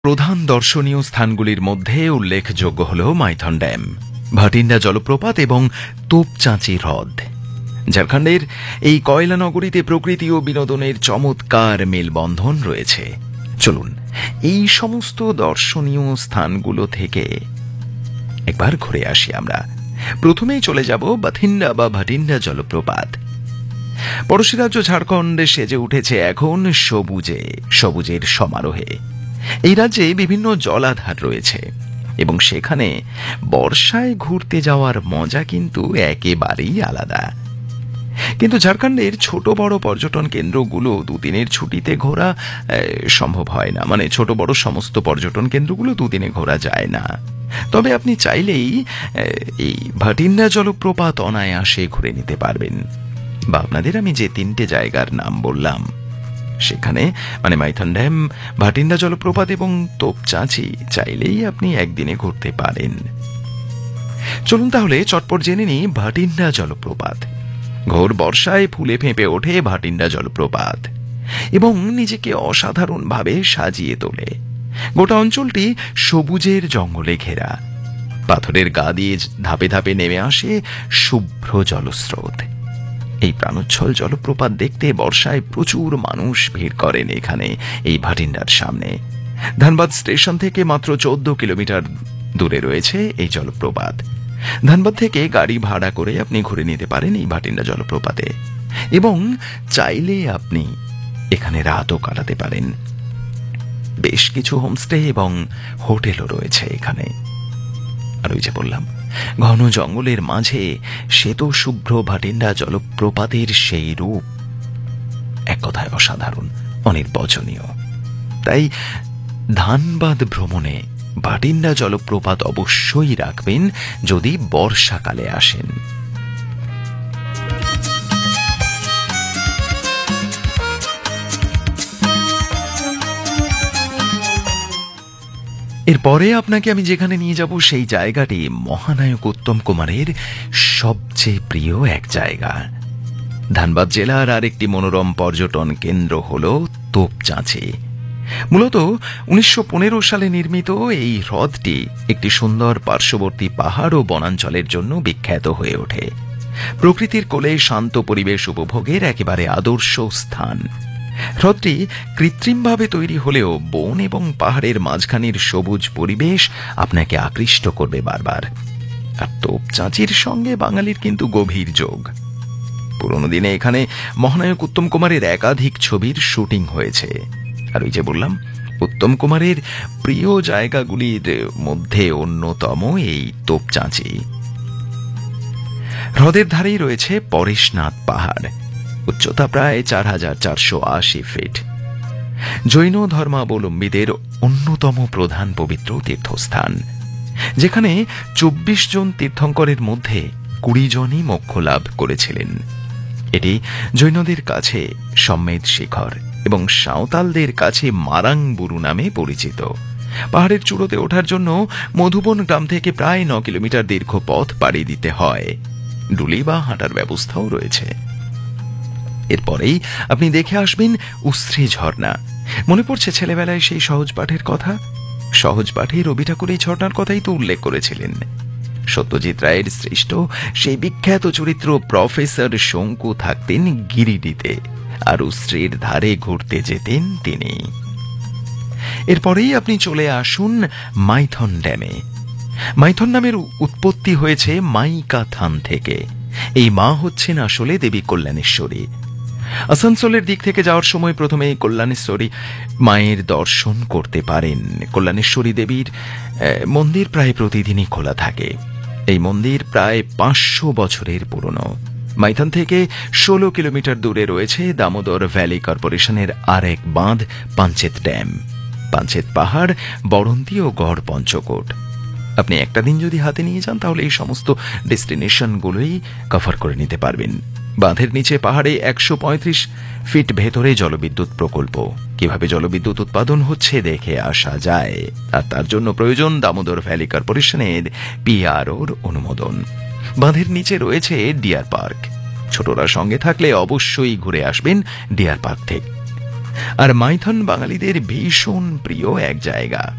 প্রধান দর্শনীয় স্থানগুলির মধ্যে উল্লেখযোগ্য হল মাইথন ড্যাম, ভাটিন্ডা জলপ্রপাত এবং তোপচাঁচি হ্রদ। ঝাড়খণ্ডের এই কয়লা নগরীতে প্রকৃতি ও বিনোদনের চমৎকার মেলবন্ধন রয়েছে। চলুন এই সমস্ত দর্শনীয় স্থানগুলো থেকে একবার ঘুরে আসি আমরা। প্রথমেই চলে যাব বাথিন্ডা বা ভাটিন্ডা জলপ্রপাত। পড়শি রাজ্য ঝাড়খণ্ডে সেজে উঠেছে এখন সবুজের সমারোহে। এই রাজ্যে বিভিন্ন জলাধার রয়েছে এবং সেখানে বর্ষায় ঘুরতে যাওয়ার মজা কিন্তু একেবারেই আলাদা। কিন্তু ঝাড়খণ্ডের ছোট বড় পর্যটন কেন্দ্রগুলো দুদিনের ছুটিতে ঘোরা সম্ভব হয় না, মানে ছোট বড় সমস্ত পর্যটন কেন্দ্রগুলো দুদিনে ঘোরা যায় না। তবে আপনি চাইলেই এই ভাটিন্ডা জলপ্রপাত অনায়াসে ঘুরে নিতে পারবেন। বা আপনাদের আমি যে তিনটে জায়গার নাম বললাম সেখানে, মানে মাইথন ড্যাম, ভাটিন্ডা জলপ্রপাত এবং তোপচাঁচি, চাইলেই আপনি একদিনে ঘুরতে পারেন। চলুন তাহলে চটপট জেনে নিই ভাটিন্ডা জলপ্রপাত। ঘোর বর্ষায় ফুলে ফেঁপে ওঠে ভাটিন্ডা জলপ্রপাত এবং নিজেকে অসাধারণভাবে সাজিয়ে তোলে। গোটা অঞ্চলটি সবুজের জঙ্গলে ঘেরা। পাথরের গা দিয়ে ধাপে ধাপে নেমে আসে শুভ্র জলস্রোত। এই প্রাণোচ্ছল জলপ্রপাত দেখতে বর্ষায় প্রচুর মানুষ ভিড় করেন এখানে, এই ভাটিন্ডার সামনে। ধানবাদ স্টেশন থেকে মাত্র 14 কিলোমিটার দূরে রয়েছে এই জলপ্রপাত। ধানবাদ থেকে গাড়ি ভাড়া করে আপনি ঘুরে নিতে পারেন এই ভাটিন্ডা জলপ্রপাতে এবং চাইলে আপনি এখানে রাতও কাটাতে পারেন। বেশ কিছু হোমস্টে এবং হোটেলও রয়েছে এখানে। আর ওই যে বললাম, ঘন জঙ্গলের মাঝে শ্বেত শুভ্র ভাটিন্ডা জলপ্রপাতের সেই রূপ এক কথায় অসাধারণ, অনির্বচনীয়। তাই ধানবাদ ভ্রমণে ভাটিন্ডা জলপ্রপাত অবশ্যই রাখবেন যদি বর্ষাকালে আসেন। এরপরে আপনাকে আমি যেখানে নিয়ে যাব সেই জায়গাটি মহানায়ক উত্তম কুমারের সবচেয়ে প্রিয় এক জায়গা। ধানবাদ জেলার আরেকটি মনোরম পর্যটন কেন্দ্র হল তোপচাঁচি। মূলত 1915 সালে নির্মিত এই হ্রদটি একটি সুন্দর পার্শ্ববর্তী পাহাড় ও বনাঞ্চলের জন্য বিখ্যাত হয়ে ওঠে। প্রকৃতির কোলে শান্ত পরিবেশ উপভোগের একেবারে আদর্শ স্থান। হ্রদটি কৃত্রিমভাবে তৈরি হলেও বন এবং পাহাড়ের মাঝখানের সবুজ পরিবেশ আপনাকে আকৃষ্ট করবে বারবার। আর তোপচাঁচির সঙ্গে বাঙালির কিন্তু গভীর যোগ। পুরনো দিনে এখানে মহানায়ক উত্তম কুমারের একাধিক ছবির শুটিং হয়েছে। আর ওই যে বললাম, উত্তম কুমারের প্রিয় জায়গাগুলির মধ্যে অন্যতম এই তোপচাঁচি। হ্রদের ধারেই রয়েছে পরেশনাথ পাহাড়, উচ্চতা প্রায় 4480 ফিট। জৈন ধর্মাবলম্বীদের অন্যতম প্রধান পবিত্র তীর্থস্থান, যেখানে 24 জন তীর্থঙ্করের মধ্যে 20 জনই মোক্ষ লাভ করেছিলেন। এটি জৈনদের কাছে সম্মেদ শিখর এবং সাঁওতালদের কাছে মারাংবুরু নামে পরিচিত। পাহাড়ের চূড়োতে ওঠার জন্য মধুবন গ্রাম থেকে প্রায় 9 কিলোমিটার দীর্ঘ পথ পাড়ি দিতে হয়। ডুলি বা হাঁটার ব্যবস্থাও রয়েছে। এরপরেই আপনি দেখে আসবেন উশ্রী ঝর্ণা। মনে পড়ছে ছেলেবেলায় সেই সহজ পাঠের কথা। সহজ পাঠে রবি ঠাকুর এই ঝর্ণার কথাই তো উল্লেখ করেছিলেন। সত্যজিৎ রায়ের সৃষ্ট সেই বিখ্যাত চরিত্র প্রফেসর শঙ্কু থাকতেন গিরিডিতে, আর উশ্রীর ধারে ঘুরতে যেতেন তিনি। এরপরেই আপনি চলে আসুন মাইথন ড্যামে। মাইথন নামের উৎপত্তি হয়েছে মাইকা থান থেকে। এই মা হচ্ছেন আসলে দেবী কল্যাণেশ্বরী। আসানসোলের দিক থেকে যাওয়ার সময় প্রথমে কল্যাণেশ্বরী মায়ের দর্শন করতে পারেন। কল্যাণেশ্বরী দেবীর মন্দির প্রায় প্রতিদিনই খোলা থাকে। এই মন্দির প্রায় 500 বছরের পুরনো। মাইথন থেকে 16 কিলোমিটার দূরে রয়েছে দামোদর ভ্যালি কর্পোরেশনের আরেক বাঁধ পাঞ্চেত ড্যাম, পাঞ্চেত পাহাড়, বরন্তি ও গড় পঞ্চকোট। আপনি একটা দিন যদি হাতে নিয়ে যান তাহলে এই সমস্ত ডেস্টিনেশনগুলোই কভার করে নিতে পারবেন। বাঁধের নিচে পাহাড়ে 135 ফিট ভেতরে জলবিদ্যুৎ প্রকল্প। কিভাবে জলবিদ্যুৎ উৎপাদন হচ্ছে দেখে আসা যায়, আর তার জন্য প্রয়োজন দামোদর ভ্যালি কর্পোরেশনের পিআরওর অনুমোদন। বাঁধের নিচে রয়েছে ডিয়ার পার্ক। ছোটরা সঙ্গে থাকলে অবশ্যই ঘুরে আসবেন ডিয়ার পার্ক থেকে। আর মাইথন বাঙালিদের ভীষণ প্রিয় এক জায়গা।